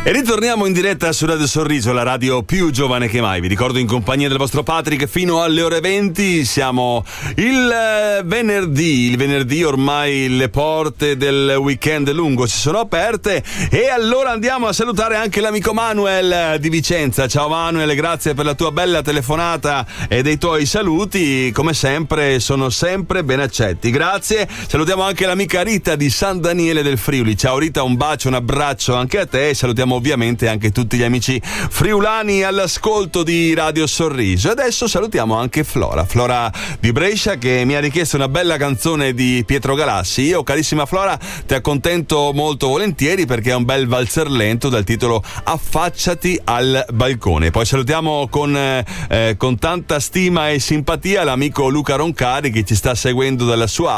E ritorniamo in diretta su Radio Sorriso, la radio più giovane che mai. Vi ricordo in compagnia del vostro Patrick fino alle ore 20. Siamo il venerdì. Il venerdì ormai le porte del weekend lungo si sono aperte e allora andiamo a salutare anche l'amico Manuel di Vicenza. Ciao Manuel, grazie per la tua bella telefonata e dei tuoi saluti. Come sempre sono sempre ben accetti. Grazie. Salutiamo anche l'amica Rita di San Daniele del Friuli. Ciao Rita, un bacio, un abbraccio anche a te. Salutiamo ovviamente anche tutti gli amici friulani all'ascolto di Radio Sorriso. Adesso salutiamo anche Flora di Brescia, che mi ha richiesto una bella canzone di Pietro Galassi. Io, carissima Flora, ti accontento molto volentieri perché è un bel valzer lento dal titolo Affacciati al balcone. Poi salutiamo con tanta stima e simpatia l'amico Luca Roncari, che ci sta seguendo dalla sua